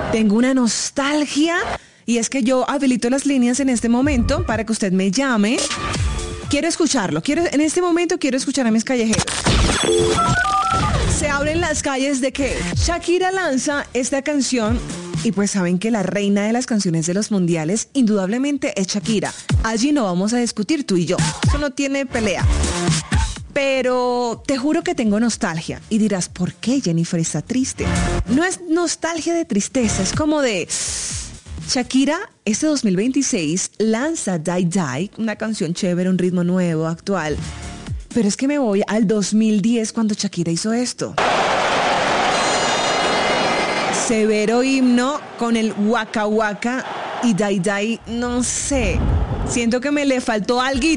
Tengo una nostalgia y es que yo habilito las líneas en este momento para que usted me llame. Quiero escucharlo. En este momento quiero escuchar a mis callejeros. Se abren las calles de que Shakira lanza esta canción y pues saben que la reina de las canciones de los mundiales indudablemente es Shakira. Allí no vamos a discutir tú y yo. Eso no tiene pelea. Pero te juro que tengo nostalgia. Y dirás, ¿por qué Jennifer está triste? No es nostalgia de tristeza, es como de... Shakira, este 2026, lanza Die Die, una canción chévere, un ritmo nuevo, actual. Pero es que me voy al 2010 cuando Shakira hizo esto. Severo himno con el Waka Waka y Die Die, no sé. Siento que me le faltó alguito.